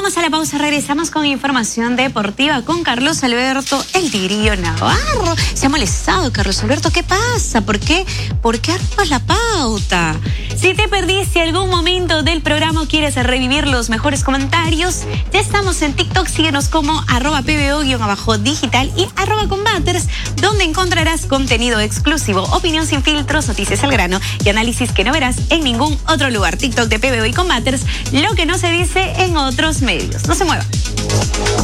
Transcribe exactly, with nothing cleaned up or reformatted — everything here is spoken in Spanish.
vamos a la pausa, regresamos con información deportiva con Carlos Alberto, el Tigrillo Navarro. Se ha molestado Carlos Alberto, ¿qué pasa? ¿Por qué? ¿Por qué armas la pauta? Si te perdiste algún momento del programa o quieres revivir los mejores comentarios, ya estamos en TikTok, síguenos como arroba pbo-digital y arroba combaters, donde encontrarás contenido exclusivo, opinión sin filtros, noticias al grano y análisis que no verás en ningún otro lugar. TikTok de P B O y Combaters, lo que no se dice en otros medios. No se muevan.